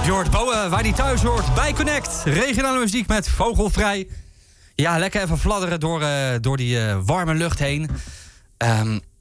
Jord Bowen, waar die thuis hoort, bij Connect. Regionale muziek met Vogelvrij. Ja, lekker even fladderen door die warme lucht heen.